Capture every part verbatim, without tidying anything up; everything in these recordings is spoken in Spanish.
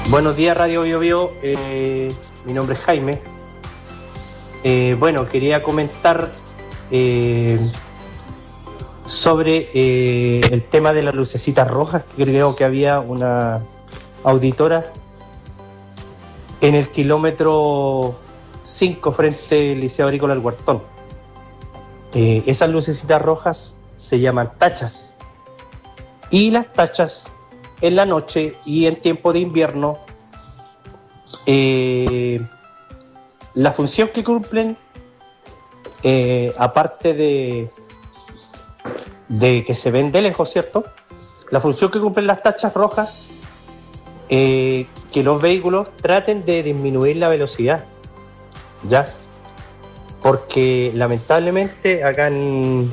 Buenos días, Radio Bio Bio. Eh, mi nombre es Jaime. Eh, bueno, quería comentar eh, sobre eh, el tema de las lucecitas rojas, que creo que había una auditora en el kilómetro cinco frente al Liceo Agrícola El Huertón. Eh, esas lucecitas rojas se llaman tachas. Y las tachas en la noche y en tiempo de invierno, eh, la función que cumplen, eh, aparte de, de que se ven de lejos, ¿cierto? La función que cumplen las tachas rojas, eh, que los vehículos traten de disminuir la velocidad, ¿ya? Porque lamentablemente acá en,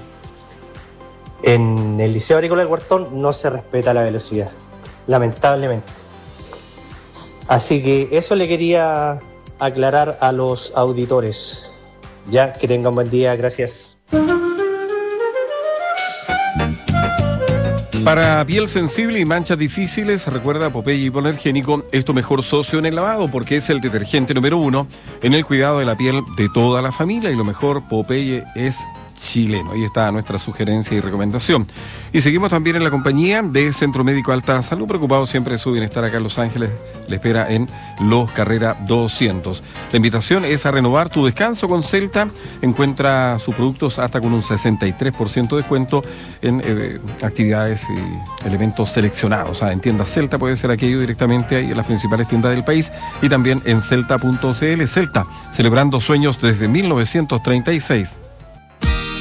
en el Liceo Agrícola del Huertón no se respeta la velocidad, lamentablemente. Así que eso le quería aclarar a los auditores. Ya, que tengan buen día, gracias. Para piel sensible y manchas difíciles, recuerda Popeye Hipoalergénico, es tu mejor socio en el lavado porque es el detergente número uno en el cuidado de la piel de toda la familia, y lo mejor, Popeye es chileno. Ahí está nuestra sugerencia y recomendación. Y seguimos también en la compañía de Centro Médico Alta Salud, preocupado siempre de su bienestar acá en Los Ángeles. Le espera en Los Carrera doscientos. La invitación es a renovar tu descanso con Celta. Encuentra sus productos hasta con un sesenta y tres por ciento de descuento en eh, actividades y elementos seleccionados. O sea, en tiendas Celta, puede ser aquello directamente ahí en las principales tiendas del país, y también en celta punto c l. Celta, celebrando sueños desde mil novecientos treinta y seis.